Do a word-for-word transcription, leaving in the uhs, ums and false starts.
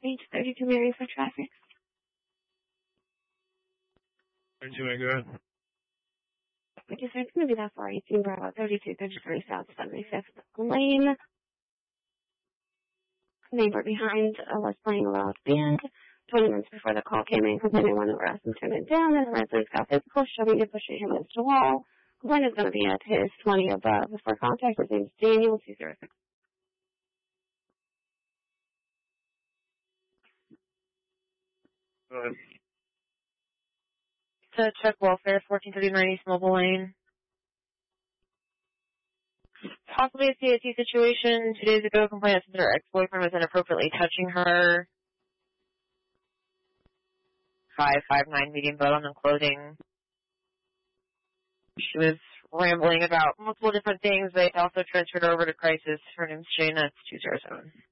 eight thirty-two Mary for traffic. thirty-two, go ahead. Thank you, sir. It's going to be that far. eighteen Bravo, thirty-two thirty-three South seventy-fifth Lane. Neighbor behind uh, was playing a loud band. twenty minutes before the call came in, complaining one of the residents turned it down, and the residents got physical, shoving and pushing him against the wall. Complaint is going to be at his twenty above. For contact, his name is Daniel two zero six. Go ahead. To check welfare, fourteen thirty-nine East Mobile Lane. Possibly a C I T situation. Two days ago, complainant said her ex-boyfriend was inappropriately touching her. five five nine medium bottom and clothing. She was rambling about multiple different things. They also transferred her over to crisis. Her name's Jane. That's two zero seven.